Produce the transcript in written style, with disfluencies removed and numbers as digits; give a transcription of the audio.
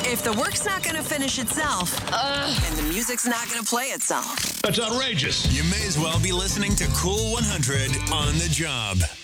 If the work's not going to finish itself, and the music's not going to play itself. That's outrageous. You may as well be listening to Cool 100 on the job.